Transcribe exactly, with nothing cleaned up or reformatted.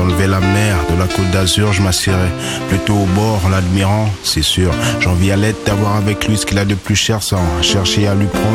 enlever la mer de la Côte d'Azur, je m'assierai plutôt au bord, en l'admirant, c'est sûr. J'envie à l'aide d'avoir avec lui ce qu'il a de plus cher sans chercher à lui prendre